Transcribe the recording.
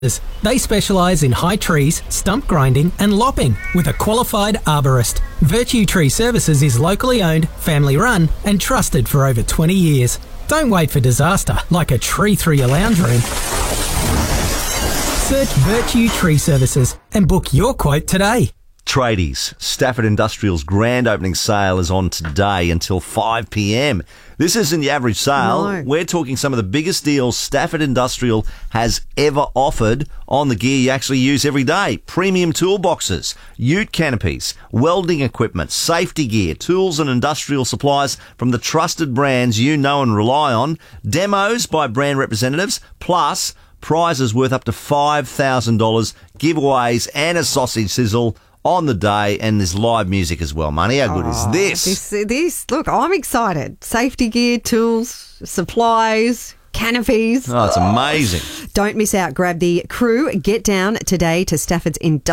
They specialise in high trees, stump grinding and lopping with a qualified arborist. Virtue Tree Services is locally owned, family run and trusted for over 20 years. Don't wait for disaster like a tree through your lounge room. Search Virtue Tree Services and book your quote today. Tradies, Stafford Industrial's grand opening sale is on today until 5 p.m. This isn't the average sale. No. We're talking some of the biggest deals Stafford Industrial has ever offered on the gear you actually use every day. Premium toolboxes, ute canopies, welding equipment, safety gear, tools and industrial supplies from the trusted brands you know and rely on, demos by brand representatives, plus prizes worth up to $5,000, giveaways and a sausage sizzle on the day, and there's live music as well, Money. How good is this? This, look, I'm excited. Safety gear, tools, supplies, canopies. Oh, it's amazing. Don't miss out. Grab the crew. Get down today to Stafford's Industrial.